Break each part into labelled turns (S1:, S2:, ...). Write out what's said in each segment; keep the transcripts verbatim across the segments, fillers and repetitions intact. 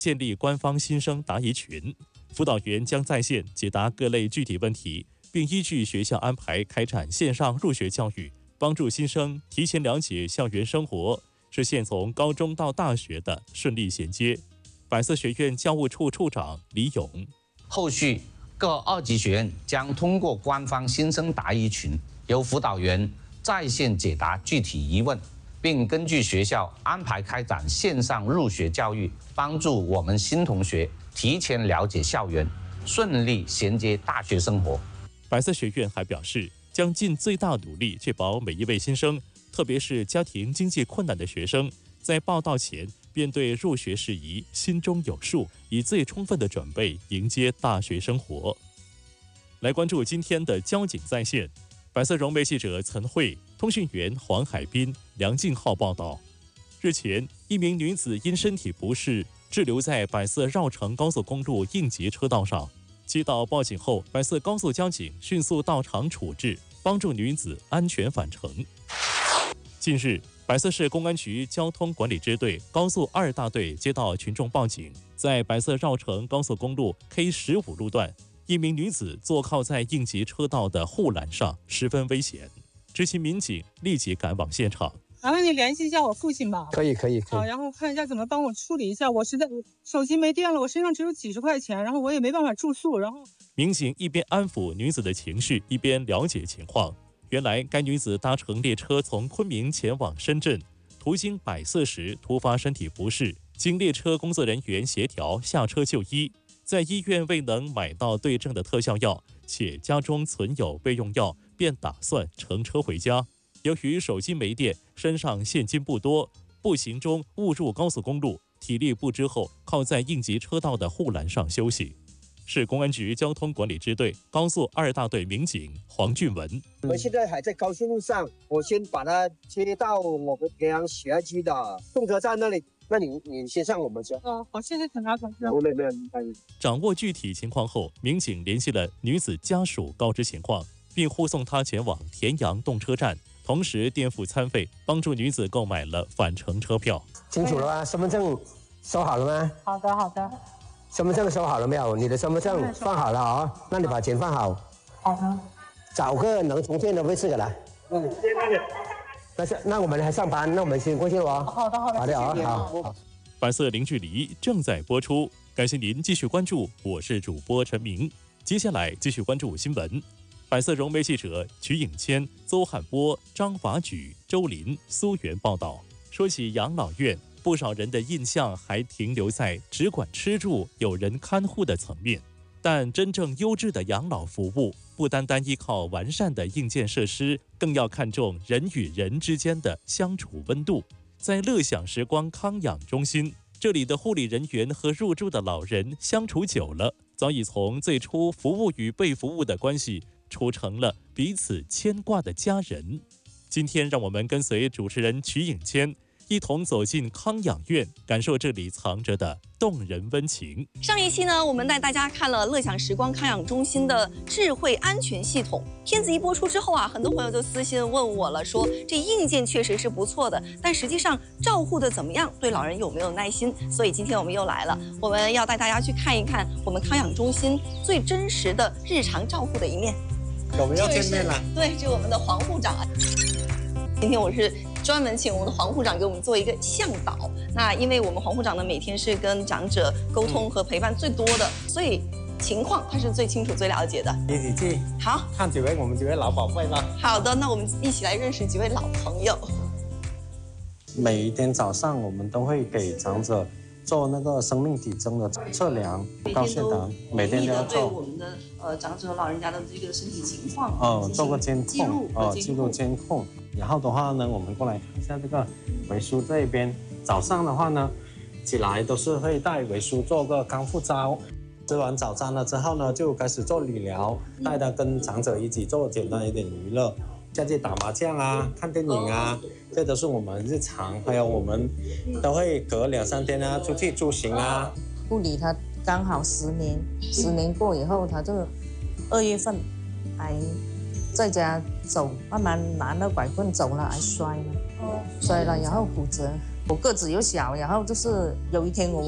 S1: 建立官方新生答疑群，辅导员将在线解答各类具体问题，并依据学校安排开展线上入学教育，帮助新生提前了解校园生活，实现从高中到大学的顺利衔接。百色学院教务处处长李勇，
S2: 后续各二级学院将通过官方新生答疑群，由辅导员在线解答具体疑问，并根据学校安排开展线上入学教育，帮助我们新同学提前了解校园，顺利衔接大学生活。
S1: 百色学院还表示，将尽最大努力确保每一位新生，特别是家庭经济困难的学生，在报到前便对入学事宜心中有数，以最充分的准备迎接大学生活。来关注今天的交警在线。百色融媒记者陈慧、通讯员黄海滨、梁静浩报道。日前，一名女子因身体不适滞留在百色绕城高速公路应急车道上，接到报警后，百色高速交警迅速到场处置，帮助女子安全返程。近日，百色市公安局交通管理支队高速二大队接到群众报警，在百色绕城高速公路 K 十五 路段，一名女子坐靠在应急车道的护栏上，十分危险。执勤民警立即赶往现场。
S3: 麻烦你联系一下我父亲吧。
S4: 可以，可以，可以。
S3: 好，然后看一下怎么帮我处理一下。我实在手机没电了，我身上只有几十块钱，然后我也没办法住宿。然后，
S1: 民警一边安抚女子的情绪，一边了解情况。原来，该女子搭乘列车从昆明前往深圳，途经百色时突发身体不适，经列车工作人员协调下车就医，在医院未能买到对症的特效药，且家中存有备用药，便打算乘车回家。由于手机没电，身上现金不多，步行中误入高速公路，体力不支后靠在应急车道的护栏上休息。市公安局交通管理支队高速二大队民警黄俊文，
S4: 我们现在还在高速路上，我先把它接到我们平阳血压机的动车站那里。那你你先上我们车。
S3: 哦，好，谢谢警察同志。
S4: 没有没有，
S1: 掌握具体情况后，民警联系了女子家属，告知情况，并护送她前往田阳动车站，同时垫付餐费，帮助女子购买了返程车票。
S4: 清楚了吗？身份证收好了吗？
S3: 好的，好的。
S4: 身份证收好了没有？你的身份证放好了啊、哦，那你把钱放好。
S3: 好的。
S4: 找个能充电的位置给来。嗯，那是那我们还上班，那我们先过去了哦。
S3: 好的，好的，
S4: 好的啊，
S3: 好。
S4: 好。
S1: 白色零距离正在播出，感谢您继续关注，我是主播陈明。接下来继续关注新闻。百色融媒记者曲颖谦、邹汉波、张法举、周林、苏源报道。说起养老院，不少人的印象还停留在只管吃住、有人看护的层面，但真正优质的养老服务，不单单依靠完善的硬件设施，更要看重人与人之间的相处温度。在乐享时光康养中心，这里的护理人员和入住的老人相处久了，早已从最初服务与被服务的关系，处成了彼此牵挂的家人。今天让我们跟随主持人曲颖谦一同走进康养院，感受这里藏着的动人温情。
S5: 上一期呢，我们带大家看了乐享时光康养中心的智慧安全系统。片子一播出之后啊，很多朋友就私信问我了，说这硬件确实是不错的，但实际上照顾的怎么样，对老人有没有耐心？所以今天我们又来了，我们要带大家去看一看我们康养中心最真实的日常照顾的一面。
S4: 我们要见面了。
S5: 对，这是我们的黄护长啊。今天我是专门请我们的黄护长给我们做一个向导。那因为我们黄护长呢，每天是跟长者沟通和陪伴最多的，所以情况他是最清楚、最了解的。
S4: 一起去，
S5: 好，
S4: 看几位我们几位老宝贝吧。
S5: 好的，那我们一起来认识几位老朋友。
S6: 每一天早上，我们都会给长者做那个生命体征的测量、高血压，每天都要做。
S5: 对我们的呃长者老人家的这个身体情况，
S6: 哦，做个监控，
S5: 哦，
S6: 记录监控。然后的话呢，我们过来看一下这个维叔这一边。早上的话呢，起来都是会带维叔做个康复操。吃完早餐了之后呢，就开始做理疗，带他跟长者一起做简单一点娱乐，下去打麻将啊、看电影啊，这都是我们日常。还有我们都会隔两三天啊出去出行啊。
S7: 护理他刚好十年，十年过以后，他就二月份还在家走，慢慢拿那拐棍走了，还摔了，摔了然后骨折。我个子又小，然后就是有一天我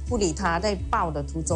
S7: 不理他，在抱的途中。